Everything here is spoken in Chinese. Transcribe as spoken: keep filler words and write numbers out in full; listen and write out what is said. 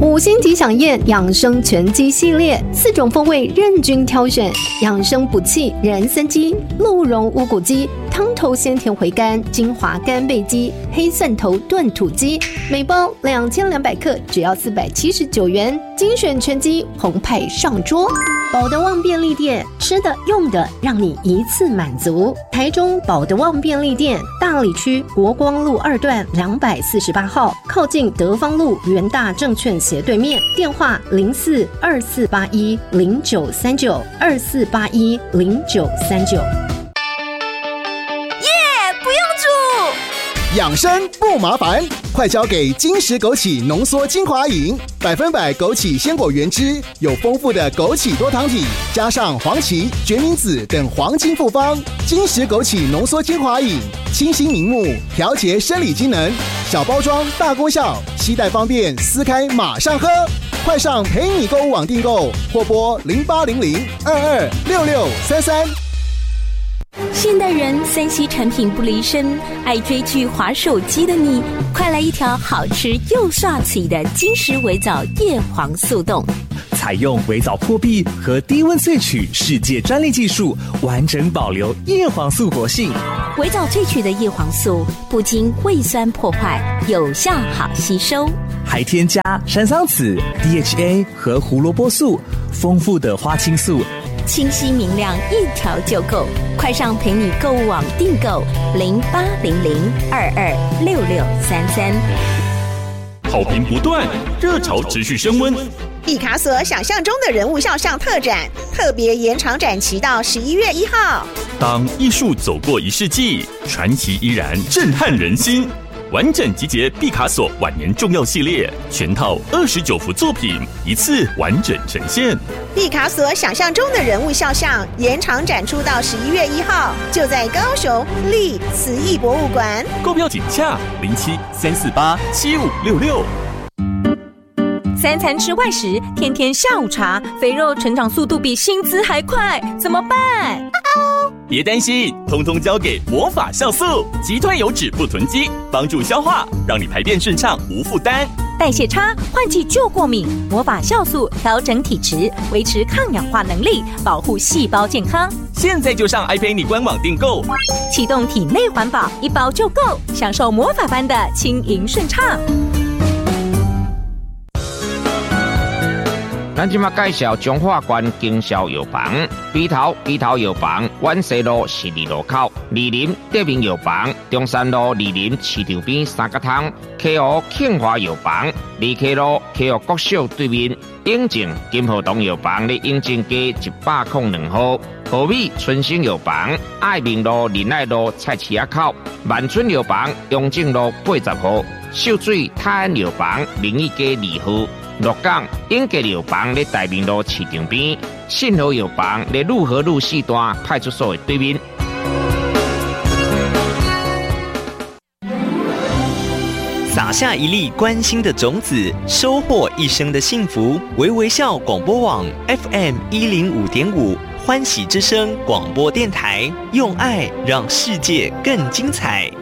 五星级飨宴养生全鸡系列，四种风味任君挑选，养生补气人参鸡、鹿茸乌骨鸡、汤头鲜甜回甘金华干贝鸡、黑蒜头炖土鸡，每包两千两百克，只要四百七十九元，精选全鸡澎湃上桌。保德旺便利店，吃的用的让你一次满足。台中保德旺便利店，大里区国光路二段两百四十八号，靠近德芳路元大证券斜对面，电话零四二四八一零九三九二四八一零九三九。 养生不麻烦，快交给金石枸杞浓缩精华饮，百分百枸杞鲜果原汁，有丰富的枸杞多糖体，加上黄芪、决明子等黄金复方。金石枸杞浓缩精华饮，清新明目，调节生理机能，小包装大功效，携带方便，撕开马上喝。快上陪你购物网订购，或拨零八零零二二六六三三。 现代人三 C 产品不离身，爱追剧滑手机的你，快来一条好吃又刷嘴的金石微藻叶黄素冻。 采用微藻破壁和低温萃取世界专利技术，完整保留叶黄素活性。 微藻萃取的叶黄素不经胃酸破坏，有效好吸收， 还添加山桑子、D H A 和胡萝卜素，丰富的花青素， 清晰明亮，一条就够。快上陪你购物网订购零八零零二二六六三三。 好评不断，热潮持续升温。 毕卡索想象中的人物肖像特展，特别延长展期到十一月一号。 当艺术走过一世纪，传奇依然震撼人心。完整集结毕卡索晚年重要系列，全套二十九幅作品，一次完整呈现。 毕卡索想象中的人物肖像延长展出到十一月一号，就在高雄立慈艺博物馆。 购票请洽零七三四八七五六六。 三餐吃外食，天天下午茶，肥肉成长速度比薪资还快，怎么办？ 别担心，通通交给魔法酵素，击退油脂不囤积，帮助消化，让你排便顺畅无负担。 代谢差，换季就过敏，魔法酵素调整体质，维持抗氧化能力，保护细胞健康。 现在就上 iPay 官网订购， 启动体内环保，一包就够，享受魔法般的轻盈顺畅。 咱即马介绍中华关经销药房，鼻头鼻头药房，万西路十二路口，二林德明药房，中山路二林市场边三角汤，溪湖庆华药房，二溪路溪湖国小对面，永靖金河东药房咧永靖街一百零两号，和美春生药房，爱民路仁爱路菜市仔口，万春药房永靖路八十号，秀水泰安药房明义街二号。鹿港永吉药房咧大明路市场边，信和药房咧路和路四段派出所的对面。 撒下一粒关心的种子，收获一生的幸福。微微笑广播网 F M 一零五点五，欢喜之声广播电台，用爱让世界更精彩。